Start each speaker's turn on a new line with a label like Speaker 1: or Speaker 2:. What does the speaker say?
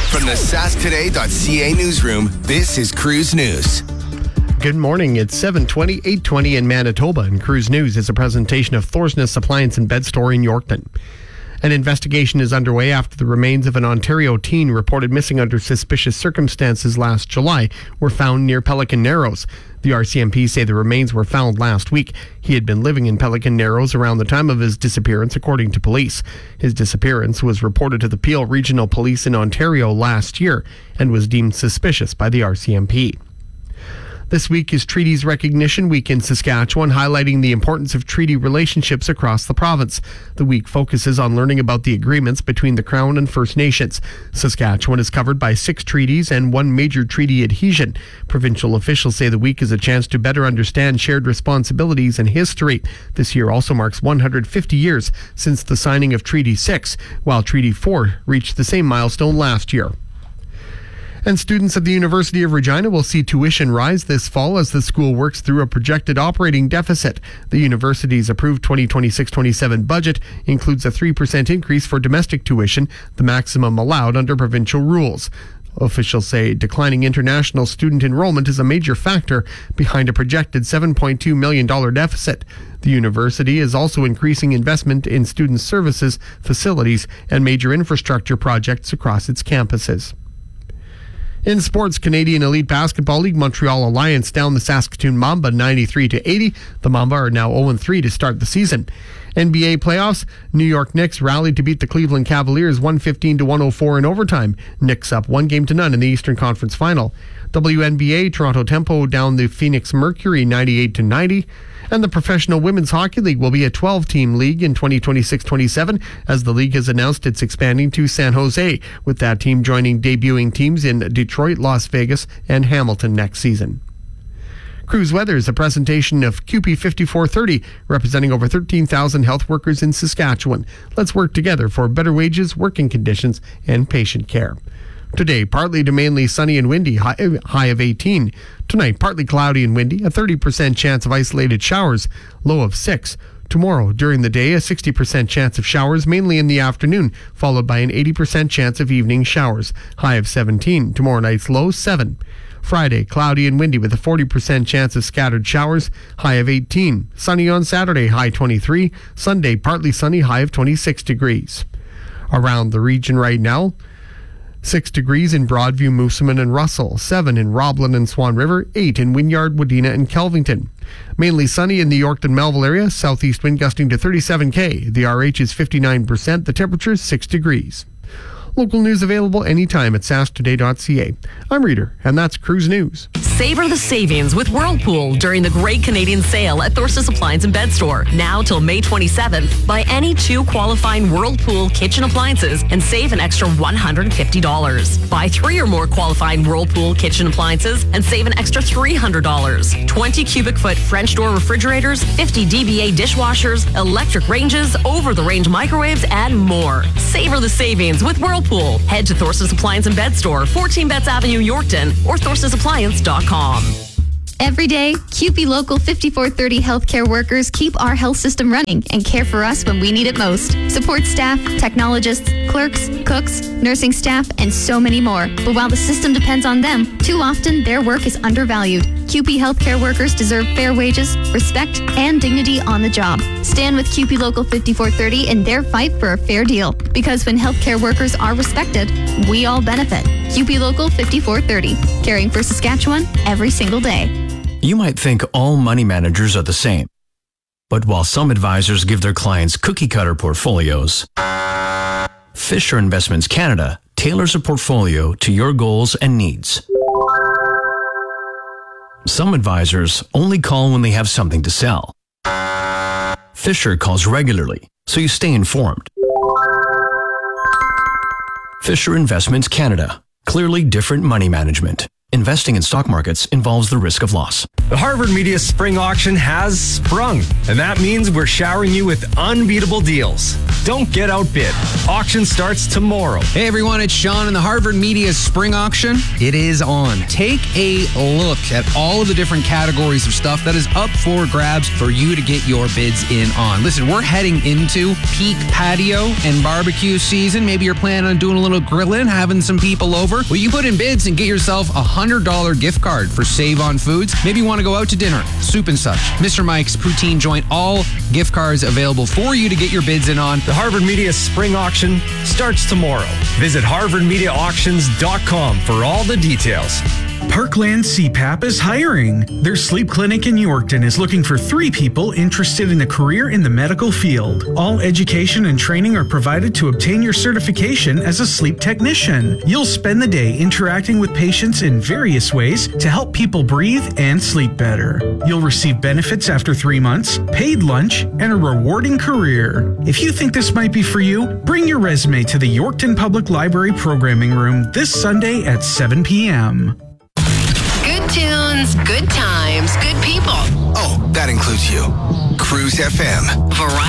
Speaker 1: From the sasktoday.ca newsroom, this is Cruise News.
Speaker 2: Good morning. It's 7:20, 8:20 in Manitoba, and Cruise News is a presentation of Thorsness Appliance and Bed Store in Yorkton. An investigation is underway after the remains of an Ontario teen reported missing under suspicious circumstances last July were found near Pelican Narrows. The RCMP say the remains were found last week. He had been living in Pelican Narrows around the time of his disappearance, according to police. His disappearance was reported to the Peel Regional Police in Ontario last year and was deemed suspicious by the RCMP. This week is Treaties Recognition Week in Saskatchewan, highlighting the importance of treaty relationships across the province. The week focuses on learning about the agreements between the Crown and First Nations. Saskatchewan is covered by 6 treaties and 1 major treaty adhesion. Provincial officials say the week is a chance to better understand shared responsibilities and history. This year also marks 150 years since the signing of Treaty 6, while Treaty 4 reached the same milestone last year. And students at the University of Regina will see tuition rise this fall as the school works through a projected operating deficit. The university's approved 2026-27 budget includes a 3% increase for domestic tuition, the maximum allowed under provincial rules. Officials say declining international student enrollment is a major factor behind a projected $7.2 million deficit. The university is also increasing investment in student services, facilities, and major infrastructure projects across its campuses. In sports, Canadian Elite Basketball League, Montreal Alliance down the Saskatoon Mamba 93-80. The Mamba are now 0-3 to start the season. NBA playoffs, New York Knicks rallied to beat the Cleveland Cavaliers 115-104 in overtime. Knicks up 1-0 in the Eastern Conference Final. WNBA, Toronto Tempo down the Phoenix Mercury 98-90. And the Professional Women's Hockey League will be a 12-team league in 2026-27 as the league has announced it's expanding to San Jose, with that team joining debuting teams in Detroit, Las Vegas, and Hamilton next season. Cruise Weather is a presentation of QP 5430, representing over 13,000 health workers in Saskatchewan. Let's work together for better wages, working conditions, and patient care. Today, partly to mainly sunny and windy, high of 18. Tonight, partly cloudy and windy, a 30% chance of isolated showers, low of 6. Tomorrow, during the day, a 60% chance of showers, mainly in the afternoon, followed by an 80% chance of evening showers, high of 17. Tomorrow night's low, 7. Friday, cloudy and windy with a 40% chance of scattered showers, high of 18. Sunny on Saturday, high 23. Sunday, partly sunny, high of 26 degrees. Around the region right now, 6 degrees in Broadview, Moosomin and Russell, 7 in Roblin and Swan River, 8 in Wynyard, Wadena and Kelvington. Mainly sunny in the Yorkton Melville area, southeast wind gusting to 37 km. The RH is 59%, the temperature is 6 degrees. Local news available anytime at sasktoday.ca. I'm Reader, and that's Cruise News.
Speaker 3: Savor the savings with Whirlpool during the Great Canadian Sale at Thorsness Appliance and Bed Store. Now till May 27th. Buy any 2 qualifying Whirlpool kitchen appliances and save an extra $150. Buy 3 or more qualifying Whirlpool kitchen appliances and save an extra $300. 20 cubic foot French door refrigerators, 50 DBA dishwashers, electric ranges, over-the-range microwaves, and more. Savor the savings with Whirlpool. Head to Thorsness Appliance and Bed Store, 14 Betts Avenue, Yorkton, or thorsnessappliance.com.
Speaker 4: Every day, CUPE Local 5430 healthcare workers keep our health system running and care for us when we need it most. Support staff, technologists, clerks, cooks, nursing staff, and so many more. But while the system depends on them, too often their work is undervalued. CUPE healthcare workers deserve fair wages, respect, and dignity on the job. Stand with CUPE Local 5430 in their fight for a fair deal. Because when healthcare workers are respected, we all benefit. CUPE Local 5430, caring for Saskatchewan every single day.
Speaker 5: You might think all money managers are the same. But while some advisors give their clients cookie-cutter portfolios, Fisher Investments Canada tailors a portfolio to your goals and needs. Some advisors only call when they have something to sell. Fisher calls regularly, so you stay informed. Fisher Investments Canada. Clearly different money management. Investing in stock markets involves the risk of loss.
Speaker 6: The Harvard Media Spring Auction has sprung, and that means we're showering you with unbeatable deals. Don't get outbid. Auction starts tomorrow.
Speaker 7: Hey everyone, it's Sean in the Harvard Media Spring Auction. It is on. Take a look at all of the different categories of stuff that is up for grabs for you to get your bids in on. Listen, we're heading into peak patio and barbecue season. Maybe you're planning on doing a little grilling, having some people over. Well, you put in bids and get yourself a $100 gift card for Save on Foods. Maybe you want to go out to dinner, soup and such. Mr. Mike's, Poutine Joint, all gift cards available for you to get your bids in on.
Speaker 6: The Harvard Media Spring Auction starts tomorrow. Visit harvardmediaauctions.com for all the details.
Speaker 8: Parkland CPAP is hiring. Their sleep clinic in Yorkton is looking for 3 people interested in a career in the medical field. All education and training are provided to obtain your certification as a sleep technician. You'll spend the day interacting with patients in various ways to help people breathe and sleep better. You'll receive benefits after 3 months, paid lunch, and a rewarding career. If you think this might be for you, bring your resume to the Yorkton Public Library Programming Room this Sunday at 7 p.m.
Speaker 9: Good tunes, good times, good people.
Speaker 1: Oh, that includes you. Cruise FM.
Speaker 9: Variety.